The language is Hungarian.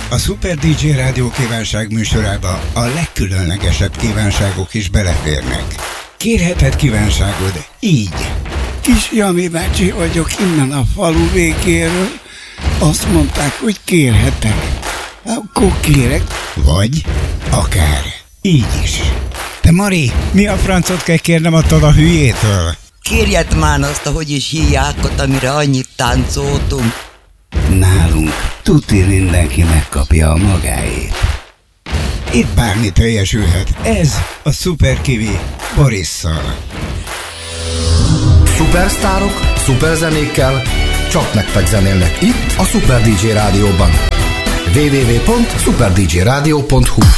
A Super DJ Rádió kívánság műsorába a legkülönlegesebb kívánságok is beleférnek. Kérheted kívánságod így. Kis Jami bácsi vagyok innen a falu végéről. Azt mondták, hogy kérhetek. Akkor kérek. Vagy akár így is. Te Mari, mi a francot kell kérnem attól a hülyétől? Kérjed már azt, ahogy is hívják, amire annyit táncoltunk. Nálunk tuti mindenki megkapja a magáét. Itt bármi teljesülhet. Ez a Super Kiwi Borisszal. Szupersztárok, szuperzenékkel, csak nektek zenélnek itt a Super DJ Rádióban. www.superdjradio.hu